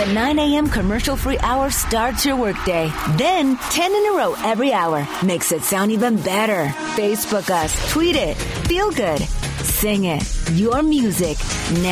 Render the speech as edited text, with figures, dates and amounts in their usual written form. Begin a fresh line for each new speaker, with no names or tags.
The 9 a.m. commercial-free hour starts your workday. Then 10 in a row every hour makes it sound even better. Facebook us, tweet it, feel good, sing it. Your music now.